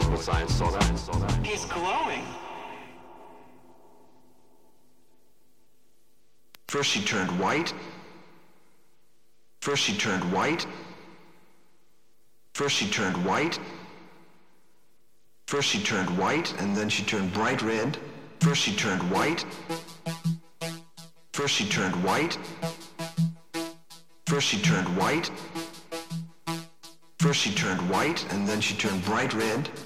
with science saw that. He's glowing. First she turned white. First she turned white. First she turned white. First she turned white, and then she turned bright red. First she turned white. First she turned white. First she turned white. First she turned white, and then she turned bright red.